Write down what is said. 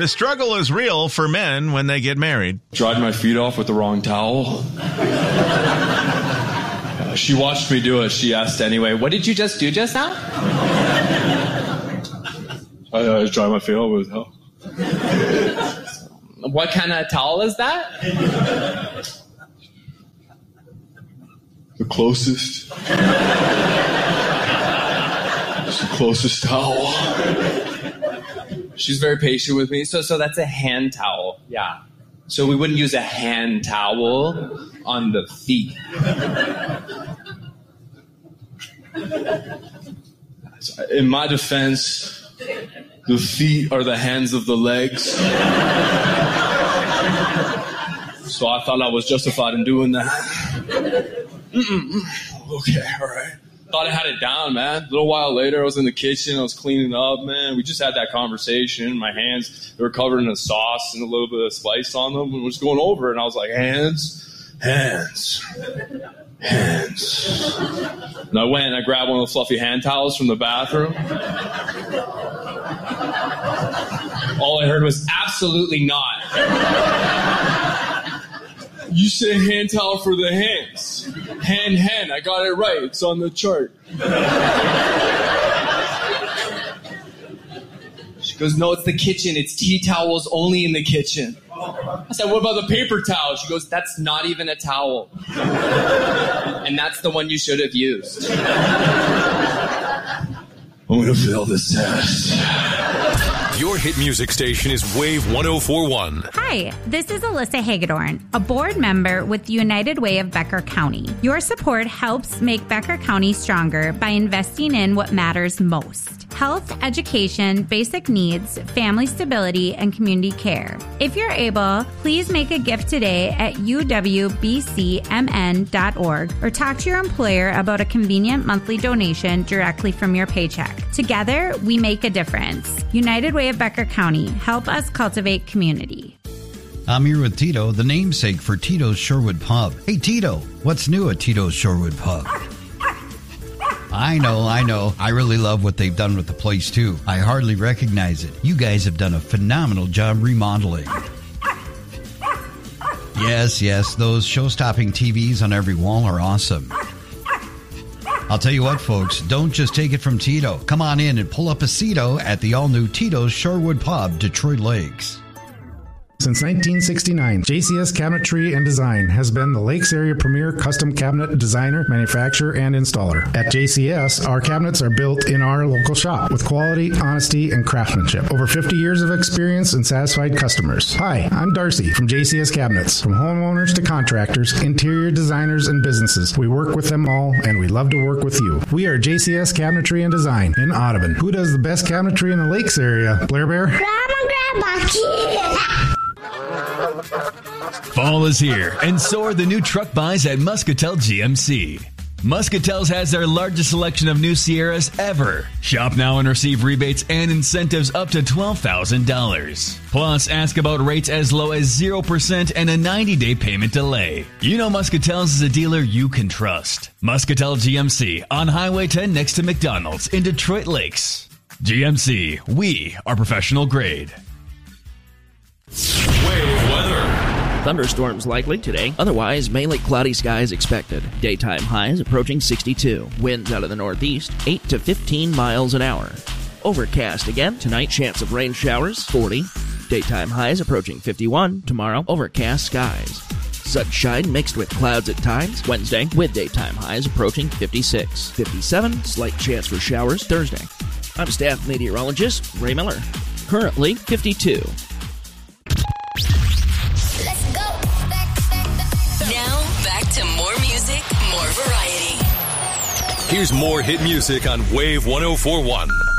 The struggle is real for men when they get married. Dried my feet off with the wrong towel. She watched me do it. She asked anyway, what did you just do just now? I dried my feet off with a towel. What kind of towel is that? The closest. It's the closest towel. She's very patient with me. So that's a hand towel. Yeah. So we wouldn't use a hand towel on the feet. In my defense, the feet are the hands of the legs. So I thought I was justified in doing that. Okay, all right. Thought I had it down, man. A little while later, I was in the kitchen. I was cleaning up, man. We just had that conversation. My hands, they were covered in a sauce and a little bit of spice on them. And was going over it, and I was like, hands, hands, hands. And I went and I grabbed one of the fluffy hand towels from the bathroom. All I heard was, absolutely not. You said hand towel for the hands. Hand. I got it right. It's on the chart. She goes, no, it's the kitchen. It's tea towels only in the kitchen. I said, what about the paper towel? She goes, that's not even a towel. And that's the one you should have used. I'm going to fail this test. Your hit music station is Wave 104.1. Hi, this is Alyssa Hagedorn, a board member with the United Way of Becker County. Your support helps make Becker County stronger by investing in what matters most: health, education, basic needs, family stability, and community care. If you're able, please make a gift today at uwbcmn.org or talk to your employer about a convenient monthly donation directly from your paycheck. Together, we make a difference. United Way of Becker County. Help us cultivate community. I'm here with Tito, the namesake for Tito's Shorewood Pub. Hey, Tito, what's new at Tito's Shorewood Pub? I know. I really love what they've done with the place, too. I hardly recognize it. You guys have done a phenomenal job remodeling. Yes, those show-stopping TVs on every wall are awesome. I'll tell you what, folks, don't just take it from Tito. Come on in and pull up a seato at the all-new Tito's Shorewood Pub, Detroit Lakes. Since 1969, JCS Cabinetry and Design has been the Lakes area premier custom cabinet designer, manufacturer, and installer. At JCS, our cabinets are built in our local shop with quality, honesty, and craftsmanship. Over 50 years of experience and satisfied customers. Hi, I'm Darcy from JCS Cabinets. From homeowners to contractors, interior designers, and businesses, we work with them all, and we love to work with you. We are JCS Cabinetry and Design in Audubon. Who does the best cabinetry in the Lakes area? Blair Bear? Grandma, Fall is here, and so are the new truck buys at Muscatel GMC. Muscatel's has their largest selection of new Sierras ever. Shop now and receive rebates and incentives up to $12,000. Plus, ask about rates as low as 0% and a 90-day payment delay. You know Muscatel's is a dealer you can trust. Muscatel GMC on Highway 10 next to McDonald's in Detroit Lakes. GMC, we are professional grade. Wave weather. Thunderstorms likely today. Otherwise, mainly cloudy skies expected. Daytime highs approaching 62. Winds out of the northeast, 8 to 15 miles an hour. Overcast again. Tonight, chance of rain showers, 40. Daytime highs approaching 51. Tomorrow, overcast skies. Sunshine mixed with clouds at times. Wednesday, with daytime highs approaching 56. 57, slight chance for showers Thursday. I'm staff meteorologist Ray Miller. Currently, 52. Now, back to more music, more variety. Here's more hit music on Wave 104.1.